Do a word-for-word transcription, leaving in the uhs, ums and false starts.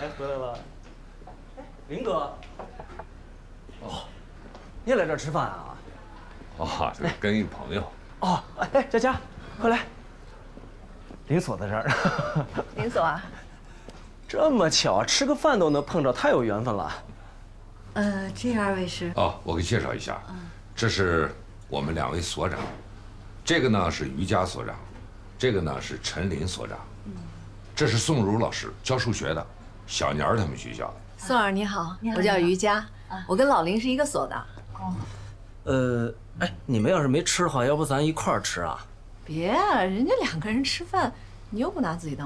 哎，回来了。林哥。哦，你也来这儿吃饭啊？ 哦，就是跟一个朋友。 哦，哎哎，佳佳，快来。林所在这儿。 林所啊。 这么巧，吃个饭都能碰着，太有缘分了。 呃，这二位是？ 哦，我给介绍一下，这是我们两位所长，这个呢是于家所长，这个呢是陈林所长，这是宋茹老师教数学的，小年儿他们学校的。 宋儿你好，我叫于佳，我跟老林是一个所的。 哦。呃，哎，你们要是没吃的话，要不咱一块儿吃啊？ 别，人家两个人吃饭，你又不拿自己当。